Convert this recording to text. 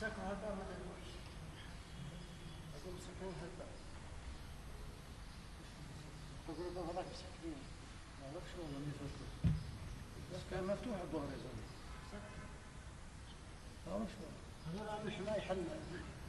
سكر هالباب ما ادري وش. اقول مسكرين هالباب. تقول الباب هذاك مسكرين. ما اعرف شلون لم يفكر. بس كان مفتوح الظهر يا زلمه. ما اعرف شلون. هذول مش ما يحل.